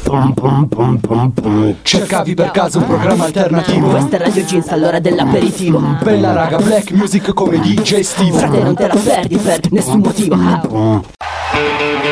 Cercavi per caso un programma alternativo? Questa è Radio Jeans all'ora dell'aperitivo. Bella raga, black music come DJ Steve. Frate non te la perdi per nessun motivo.